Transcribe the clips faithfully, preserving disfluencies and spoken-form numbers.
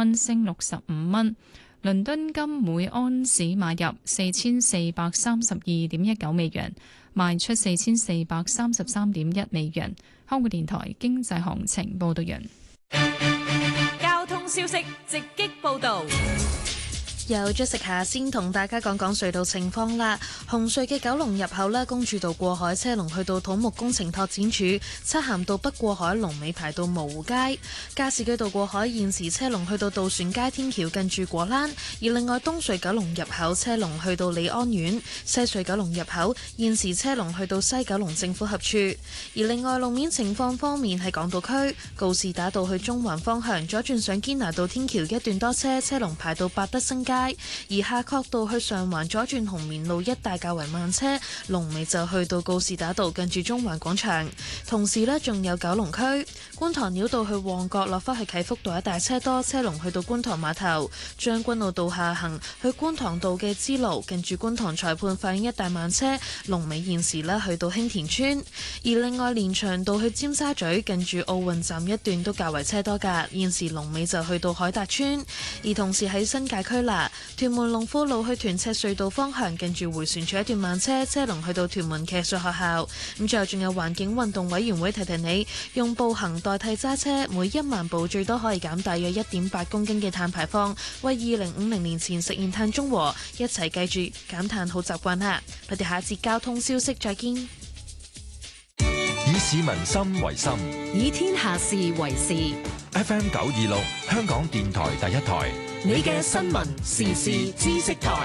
蚊，升六十五蚊。倫敦金每安士買入四千四百三十二點一九美元，賣出四千四百三十三點一美元。香港電台經濟行情報道完。 交通消息直擊報道。 由 Jessica 先同大家講講隧道情況啦。紅隧嘅九龍入口咧，公主道過海車龍去到土木工程拓展處，漆咸道北過海龍尾排到蕪湖街。加士居道過海現時車龍去到渡船街天橋近住果欄，而另外東隧九龍入口車龍去到利安苑，西隧九龍入口現時車龍去到西九龍政府合署。而另外路面情況方面，喺港島區告士打道去中環方向左轉上堅拿道天橋一段多車，車龍排到百德新街。而夏慤道去上環左轉紅棉路一帶較為慢車，龍尾就去到告士打道近住中環廣場。同時呢，仲有九龍區觀塘繞道去旺角落返去啟福道一帶車多，車龍去到觀塘碼頭。將軍澳道下行去觀塘道嘅支路近住觀塘裁判法院一帶慢車，龍尾現時呢去到興田村。而另外連翔道去尖沙咀近住奧運站一段都較為車多㗎，現時龍尾就去到海達村。而同時喺新界區啦，屯門龍富路去屯赤隧道方向近住迴旋處一段慢車，車龍去到屯門騎術學校。咁最後仲有環境運動委員會提提你，用步行代替揸車，每一萬步最多可以減大約一點八公斤嘅碳排放，為二零五零年前實現碳中和。一齊記住減碳好習慣啦！我哋下一節交通消息再見。 以市民心為心， 以天下事為事。 F M 九二六香港電台第一台， 你嘅新聞時事知識台，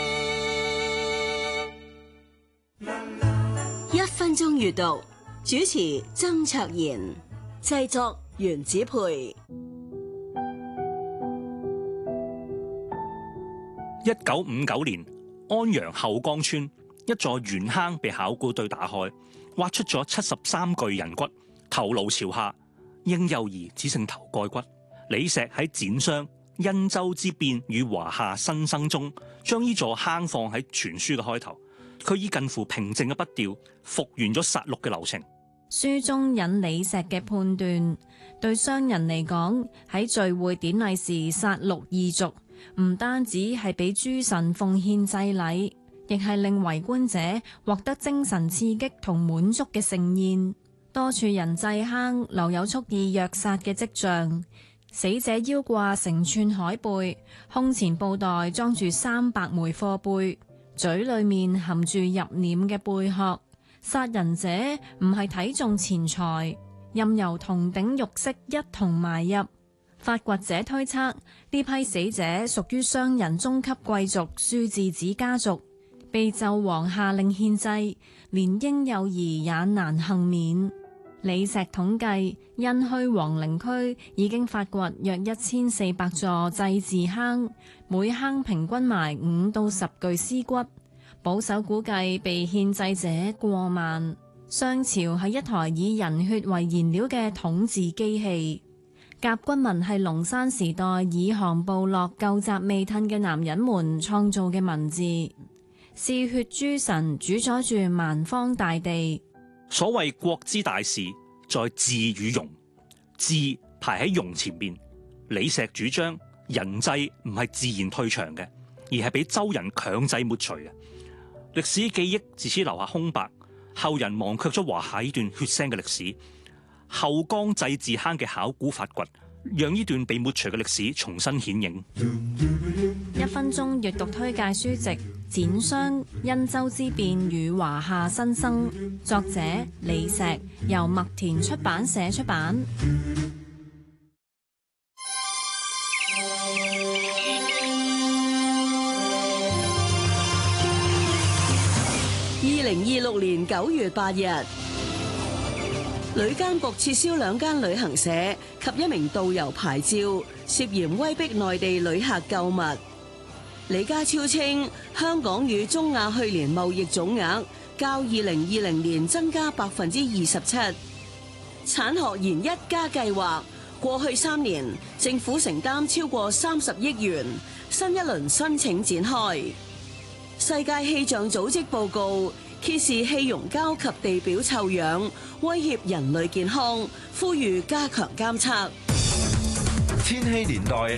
一分鐘閱讀，主持曾卓賢，製作袁子培。 一九五九年，安陽後江村一座圓坑被考古隊打開，挖出咗七十三具人骨，頭顱朝下，嬰幼兒只剩頭蓋骨。李石喺展商殷周之變與華夏新生中，將呢座坑放喺全書嘅開頭。佢以近乎平靜嘅筆調復原咗殺戮嘅流程。 書中引李石嘅判斷，對商人嚟講，喺聚會典禮時殺戮異族，唔單止係俾諸神奉獻祭禮，亦係令圍觀者獲得精神刺激同滿足嘅盛宴。多處人祭坑留有蓄意虐殺嘅跡象。死者腰掛成串海貝，胸前布袋裝住三百枚貨貝，嘴裏面含住入殮嘅貝殼。殺人者唔係睇中錢財，任由銅鼎玉飾一同埋入。發掘者推測呢批死者屬於商人中級貴族舒字子家族，被紂王下令獻祭，連嬰幼兒也難幸免。李石統計，殷墟皇陵區已經發掘約一千四百座祭祀坑，每坑平均埋五到十具屍骨，保守估計被獻祭者過萬。商朝係一台以人血為燃料嘅統治機器。甲骨文係龍山時代以降部落舊習未褪嘅男人們創造嘅文字，嗜血諸神主宰住蠻荒大地。 所謂國之大事，在治與容，治排喺容前面。李石主張人祭唔係自然退場嘅，而係俾周人強制抹除嘅。歷史記憶自此留下空白，後人忘卻咗華夏呢段血腥嘅歷史。後江祭祀坑嘅考古發掘，讓呢段被抹除嘅歷史重新顯影。 一分鐘閱讀推介書籍《展商殷周之變與華夏新生》，作者李石，由麥田出版社出版。 二零二六年九月八日，旅監局撤銷兩間旅行社及一名導遊牌照，涉嫌威逼內地旅客購物。李家超稱，香港與中亞去年貿易總額較二零二零年增加百分之二十七。產學研一加計劃過去三年，政府承擔超過三十億元，新一輪申請展開。世界氣象組織報告揭示氣溶膠及地表臭氧威脅人類健康，呼籲加強監測。 千禧年代